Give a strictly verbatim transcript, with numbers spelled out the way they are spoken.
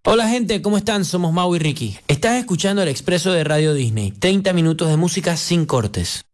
Hola gente, ¿cómo están? Somos Mau y Ricky. Estás escuchando el Expreso de Radio Disney. treinta minutos de música sin cortes.